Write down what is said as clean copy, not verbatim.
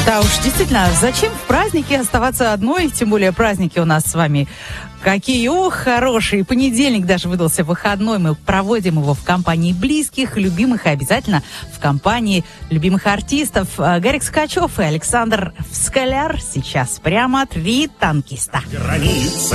Да уж, действительно, зачем в празднике оставаться одной, тем более праздники у нас с вами какие, хорошие. Понедельник даже выдался выходной, мы проводим его в компании близких, любимых и обязательно в компании любимых артистов. Гарик Сукачев и Александр Скаляр сейчас прямо 3 танкиста.